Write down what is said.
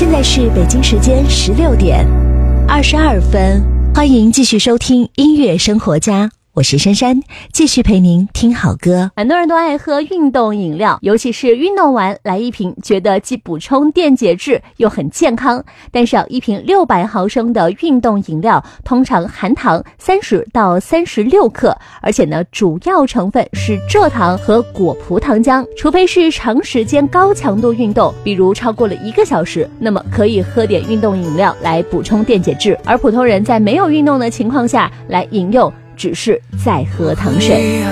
现在是北京时间16:22，欢迎继续收听音乐生活家，我是珊珊，继续陪您听好歌。 很多人都爱喝运动饮料，尤其是运动完来一瓶，觉得既补充电解质又很健康。但是一瓶600毫升的运动饮料通常含糖30到36克，而且呢，主要成分是蔗糖和果葡糖浆。除非是长时间高强度运动，比如超过了1个小时，那么可以喝点运动饮料来补充电解质。而普通人在没有运动的情况下来饮用，只是在喝糖水。